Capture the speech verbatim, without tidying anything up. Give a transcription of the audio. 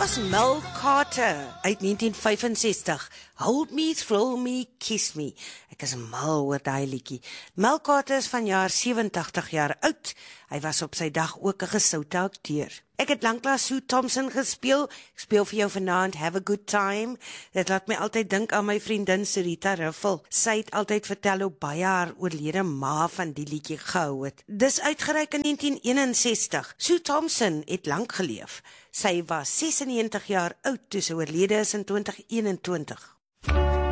was Mel Carter uit negentien vyf en sestig. Hold me, thrill me, kiss me. Ek is mal oor daai liedjie. Mel Carter is vanjaar sewentig jaar oud. Hy was op sy dag ook 'n gesoute akteur. Ek het lanklaas Sue Thompson gespeel. Ek speel vir jou vanaand Have a Good Time. Dit laat my altyd dink aan my vriendin Sarita Ruffel. Sy het altyd vertel hoe baie haar oorlede ma van die liedjie gehou het. Dis uitgereik in negentien een en sestig. Sue Thompson het lank geleef. Sy was sesennegentig jaar oud toe sy oorlede is in twintig eenentwintig.